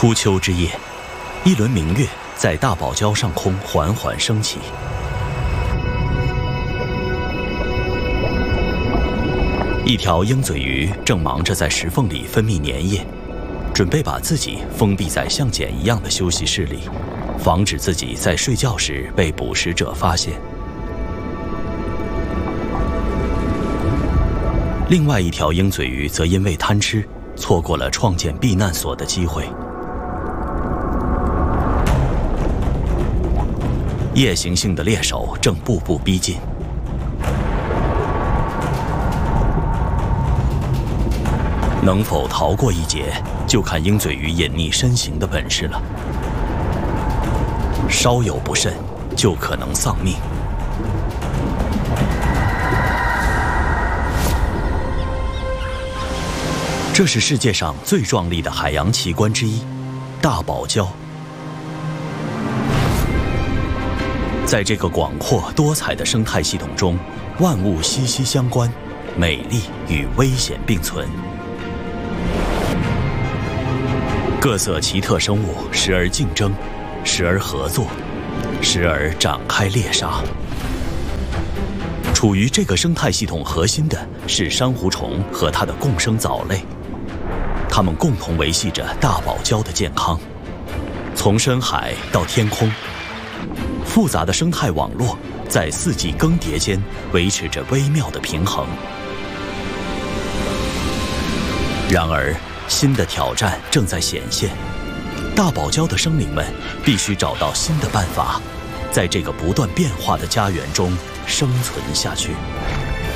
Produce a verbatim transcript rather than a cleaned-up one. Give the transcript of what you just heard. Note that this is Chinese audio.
初秋之夜，一轮明月在大堡礁上空缓缓升起。一条鹰嘴鱼正忙着在石缝里分泌粘液，准备把自己封闭在像茧一样的休息室里，防止自己在睡觉时被捕食者发现。另外一条鹰嘴鱼则因为贪吃，错过了创建避难所的机会。夜行性的猎手正步步逼近，能否逃过一劫，就看鹰嘴鱼隐匿身形的本事了。稍有不慎，就可能丧命。这是世界上最壮丽的海洋奇观之一——大堡礁。在这个广阔多彩的生态系统中，万物息息相关，美丽与危险并存。各色奇特生物时而竞争，时而合作，时而展开猎杀。处于这个生态系统核心的是珊瑚虫和它的共生藻类，它们共同维系着大堡礁的健康。从深海到天空，复杂的生态网络在四季更迭间维持着微妙的平衡。然而，新的挑战正在显现，大堡礁的生灵们必须找到新的办法，在这个不断变化的家园中生存下去。